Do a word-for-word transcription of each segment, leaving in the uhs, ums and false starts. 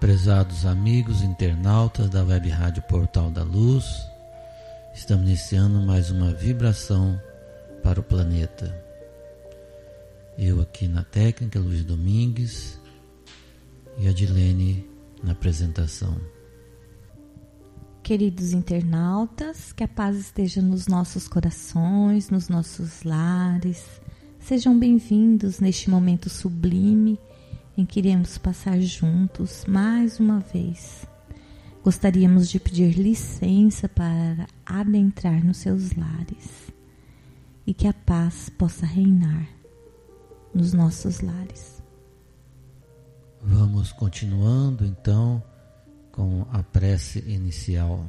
Prezados amigos internautas da Web Rádio Portal da Luz, estamos iniciando mais uma vibração para o planeta. Eu aqui na técnica, Luiz Domingues, e a Dilene na apresentação. Queridos internautas, que a paz esteja nos nossos corações, nos nossos lares. Sejam bem-vindos neste momento sublime em que iremos passar juntos mais uma vez. Gostaríamos de pedir licença para adentrar nos seus lares e que a paz possa reinar nos nossos lares. Vamos continuando então com a prece inicial.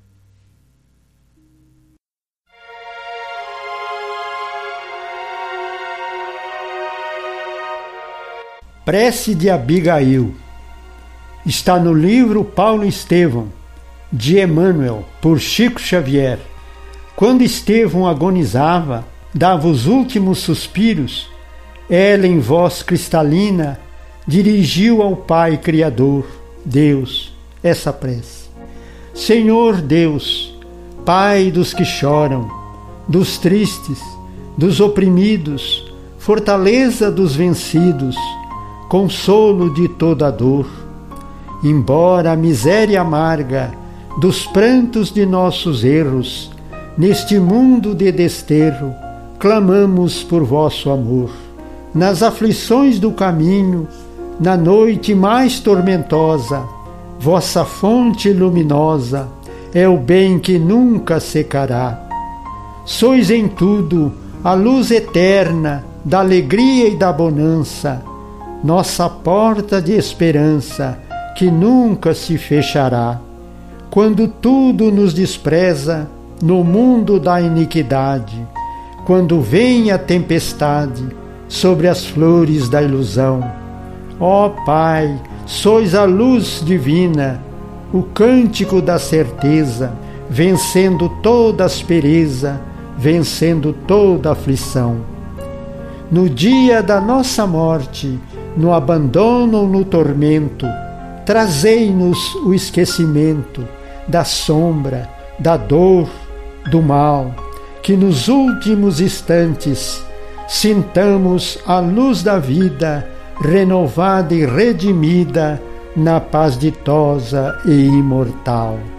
Prece de Abigail. Está no livro Paulo Estevão, de Emmanuel, por Chico Xavier. Quando Estevão agonizava, dava os últimos suspiros, ela em voz cristalina dirigiu ao Pai Criador, Deus, essa prece. Senhor Deus, Pai dos que choram, dos tristes, dos oprimidos, fortaleza dos vencidos, consolo de toda dor. Embora a miséria amarga dos prantos de nossos erros, neste mundo de desterro, clamamos por vosso amor. Nas aflições do caminho, na noite mais tormentosa, vossa fonte luminosa é o bem que nunca secará. Sois em tudo a luz eterna da alegria e da bonança, nossa porta de esperança que nunca se fechará. Quando tudo nos despreza no mundo da iniquidade, quando vem a tempestade sobre as flores da ilusão, ó Pai, sois a luz divina, o cântico da certeza, vencendo toda aspereza, vencendo toda aflição. No dia da nossa morte, no abandono ou no tormento, trazei-nos o esquecimento da sombra, da dor, do mal, que nos últimos instantes sintamos a luz da vida renovada e redimida na paz ditosa e imortal.